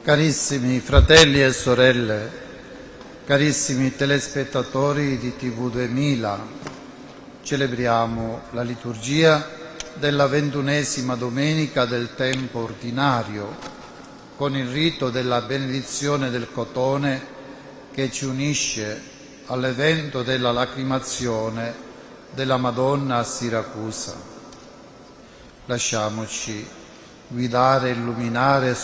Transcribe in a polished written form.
Carissimi fratelli e sorelle, carissimi telespettatori di TV 2000, celebriamo la liturgia della 21ª domenica del tempo ordinario con il rito della benedizione del cotone che ci unisce all'evento della lacrimazione della Madonna a Siracusa. Lasciamoci guidare e illuminare